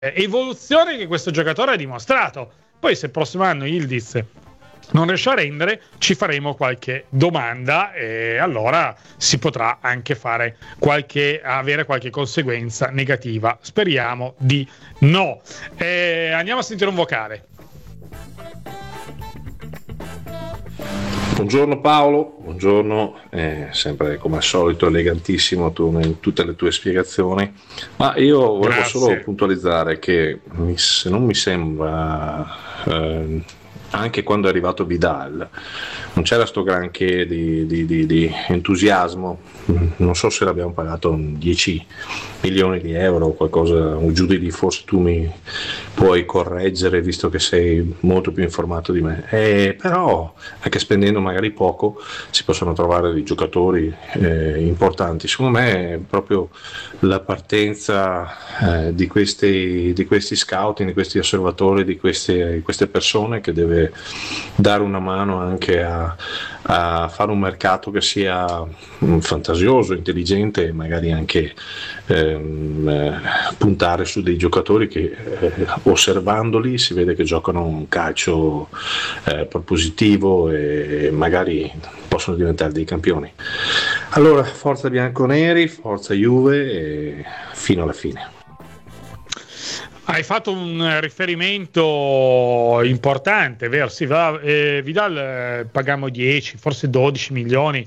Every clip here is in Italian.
evoluzione che questo giocatore ha dimostrato. Poi se il prossimo anno Yildiz non riesce a rendere, ci faremo qualche domanda e allora si potrà anche avere qualche conseguenza negativa. Speriamo di no. Andiamo a sentire un vocale. Buongiorno Paolo, buongiorno, sempre come al solito elegantissimo tu in tutte le tue spiegazioni, ma io volevo solo puntualizzare che se non mi sembra, anche quando è arrivato Vidal non c'era sto granché di entusiasmo, non so se l'abbiamo pagato 10 milioni di euro o qualcosa giù di lì, forse tu mi puoi correggere visto che sei molto più informato di me, però anche spendendo magari poco si possono trovare dei giocatori importanti. Secondo me è proprio la partenza di questi scouting, di questi osservatori, di queste persone che deve dare una mano anche a fare un mercato che sia fantasioso, intelligente e magari anche puntare su dei giocatori che osservandoli si vede che giocano un calcio propositivo e magari possono diventare dei campioni. Allora, forza bianconeri, forza Juve e fino alla fine. Hai fatto un riferimento importante, vero? Sì, Vidal pagammo 10, forse 12 milioni.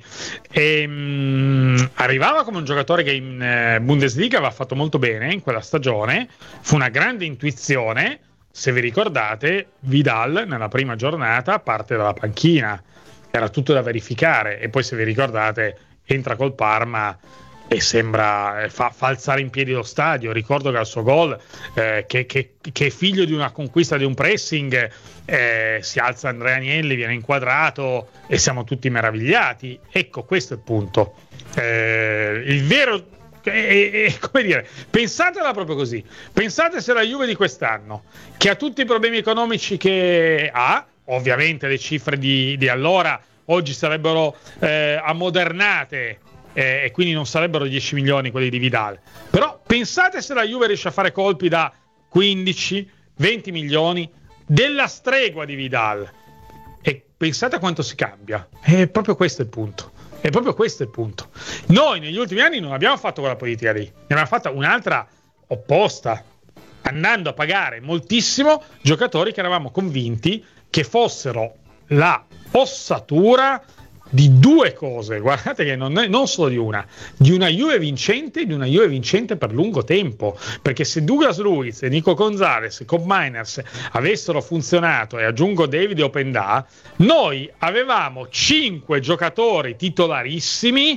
Arrivava come un giocatore che in Bundesliga aveva fatto molto bene in quella stagione. Fu una grande intuizione. Se vi ricordate, Vidal nella prima giornata parte dalla panchina. Era tutto da verificare. E poi, se vi ricordate, entra col Parma e sembra fa alzare in piedi lo stadio. Ricordo che al suo gol che è figlio di una conquista, di un pressing, si alza Andrea Agnelli, viene inquadrato e siamo tutti meravigliati. Ecco, questo è il punto. Il vero come dire, pensatela proprio così. Pensate se la Juve di quest'anno, che ha tutti i problemi economici che ha, ovviamente le cifre di allora oggi sarebbero ammodernate, e quindi non sarebbero 10 milioni quelli di Vidal, però pensate se la Juve riesce a fare colpi da 15-20 milioni della stregua di Vidal, e pensate a quanto si cambia. È proprio questo il punto. Noi negli ultimi anni non abbiamo fatto quella politica lì, ne abbiamo fatta un'altra opposta, andando a pagare moltissimo giocatori che eravamo convinti che fossero la ossatura di due cose, guardate che non solo di una Juve vincente, di una Juve vincente per lungo tempo, perché se Douglas Luiz e Nico Gonzalez e Cobb Miners avessero funzionato, e aggiungo David e Openda, noi avevamo 5 giocatori titolarissimi,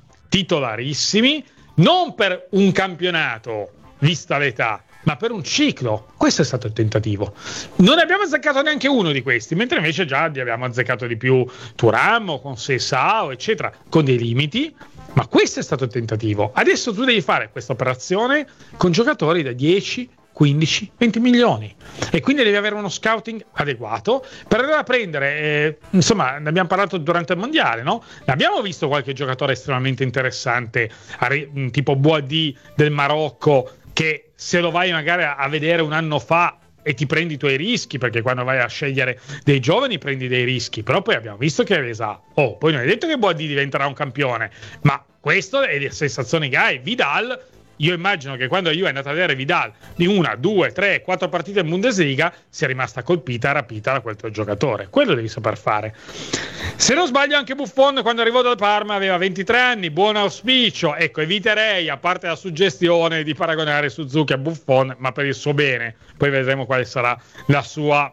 non per un campionato vista l'età, ma per un ciclo. Questo è stato il tentativo. Non ne abbiamo azzeccato neanche uno di questi, mentre invece già li abbiamo azzeccato di più Thuram, con Sessao, eccetera, con dei limiti, ma questo è stato il tentativo. Adesso tu devi fare questa operazione con giocatori da 10, 15, 20 milioni, e quindi devi avere uno scouting adeguato per andare a prendere, insomma, ne abbiamo parlato durante il mondiale, no? Ne abbiamo visto qualche giocatore estremamente interessante, tipo Boadi del Marocco, che se lo vai magari a vedere un anno fa e ti prendi i tuoi rischi, perché quando vai a scegliere dei giovani prendi dei rischi, però poi abbiamo visto che poi non è detto che Boadi diventerà un campione, ma questo è la sensazione che hai. Vidal, io immagino che quando Juve è andata a vedere Vidal di 1, 2, 3, 4 partite in Bundesliga sia rimasta colpita e rapita da quel tuo giocatore. Quello devi saper fare. Se non sbaglio anche Buffon, quando arrivò dal Parma, aveva 23 anni, buon auspicio. Ecco, eviterei, a parte la suggestione, di paragonare Suzuki a Buffon, ma per il suo bene. Poi vedremo quale sarà la sua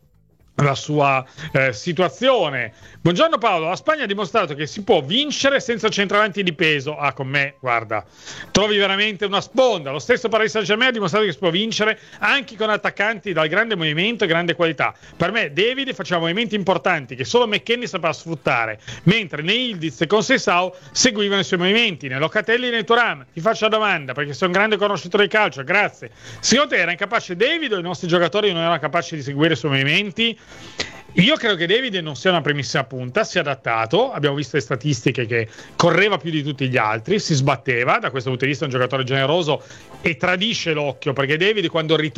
situazione. Buongiorno Paolo, la Spagna ha dimostrato che si può vincere senza centravanti di peso. Con me, guarda, trovi veramente una sponda. Lo stesso Paris Saint-Germain ha dimostrato che si può vincere anche con attaccanti dal grande movimento e grande qualità. Per me David faceva movimenti importanti che solo McKennie sapeva sfruttare, mentre né Yildiz e Conceição seguivano i suoi movimenti, né Locatelli né Thuram. Ti faccio la domanda, perché sei un grande conoscitore di calcio, grazie. Secondo te era incapace David o i nostri giocatori non erano capaci di seguire i suoi movimenti? Io credo che David non sia una primissima punta, si è adattato, abbiamo visto le statistiche che correva più di tutti gli altri, si sbatteva, da questo punto di vista è un giocatore generoso e tradisce l'occhio, perché David quando